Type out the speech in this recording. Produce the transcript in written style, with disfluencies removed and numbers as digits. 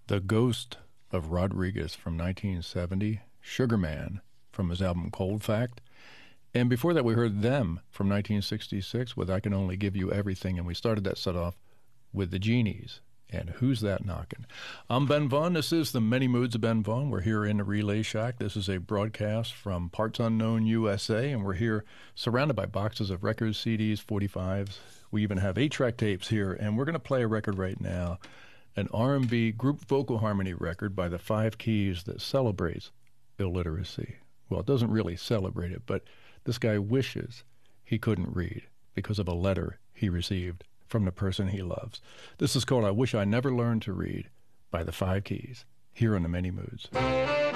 The Ghost of Rodriguez from 1970, Sugar Man from his album Cold Fact. And before that, we heard Them from 1966 with I Can Only Give You Everything. And we started that set off with the Genies and Who's That Knockin'? I'm Ben Vaughn. This is the Many Moods of Ben Vaughn. We're here in the Relay Shack. This is a broadcast from Parts Unknown USA, and we're here surrounded by boxes of records, CDs, 45s. We even have 8-track tapes here, and we're going to play a record right now, an R&B group vocal harmony record by the Five Keys that celebrates illiteracy. Well, it doesn't really celebrate it, but this guy wishes he couldn't read because of a letter he received from the person he loves. This is called I Wish I Never Learned to Read by the Five Keys, here on The Many Moods.